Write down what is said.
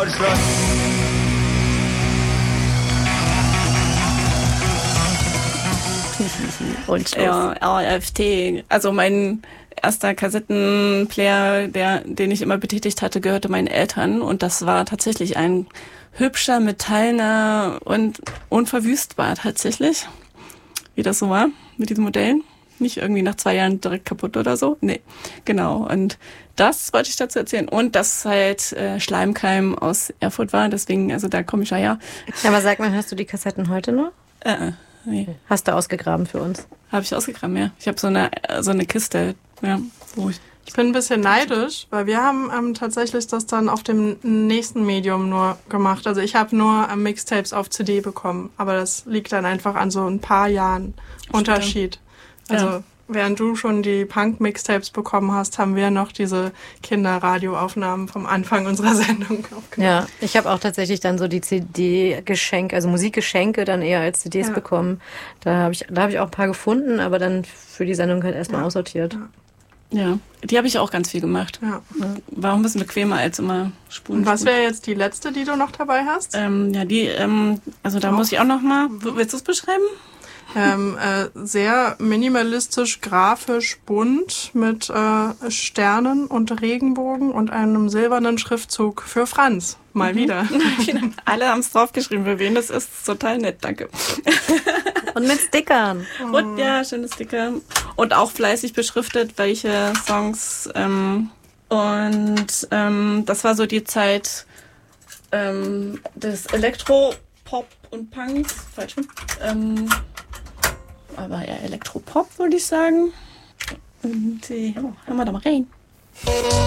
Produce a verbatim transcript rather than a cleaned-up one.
Deutschland. Und ja, R F T. Also mein erster Kassettenplayer, der, den ich immer betätigt hatte, gehörte meinen Eltern. Und das war tatsächlich ein hübscher, metallener und unverwüstbar tatsächlich. Wie das so war mit diesen Modellen. Nicht irgendwie nach zwei Jahren direkt kaputt oder so. Nee, genau. Und das wollte ich dazu erzählen. Und dass halt äh, Schleimkeim aus Erfurt war. Deswegen, also da komme ich ja her. Ja, aber sag mal, hast du die Kassetten heute noch? Äh, nee. Hast du ausgegraben für uns? Habe ich ausgegraben, ja. Ich habe so eine, so eine Kiste, ja, wo ich... Ich bin ein bisschen neidisch, weil wir haben ähm, tatsächlich das dann auf dem nächsten Medium nur gemacht. Also ich habe nur ähm, Mixtapes auf C D bekommen, aber das liegt dann einfach an so ein paar Jahren Unterschied. Also ja. Während du schon die Punk-Mixtapes bekommen hast, haben wir noch diese Kinderradioaufnahmen vom Anfang unserer Sendung aufgenommen. Ja, ich habe auch tatsächlich dann so die C D-Geschenke, also Musikgeschenke dann eher als C Ds ja. bekommen. Da habe ich, da habe ich auch ein paar gefunden, aber dann für die Sendung halt erstmal ja. aussortiert. Ja. Ja, die habe ich auch ganz viel gemacht. Ja. War auch ein bisschen bequemer als immer Spulen. Und was wäre jetzt die letzte, die du noch dabei hast? Ähm, ja, die, ähm, also da oh. muss ich auch noch mal, willst du es beschreiben? Ähm, äh, sehr minimalistisch, grafisch, bunt mit äh, Sternen und Regenbogen und einem silbernen Schriftzug für Franz. Mal mhm. wieder. Alle haben es draufgeschrieben, für wen das ist. ist total nett, danke. Und mit Stickern. Und ja, schöne Sticker. Und auch fleißig beschriftet, welche Songs. Ähm, und ähm, das war so die Zeit ähm, des Elektro, Pop und Punks. Falsch. Ähm, aber eher Elektropop, würde ich sagen. Und äh, oh, hören wir da mal rein.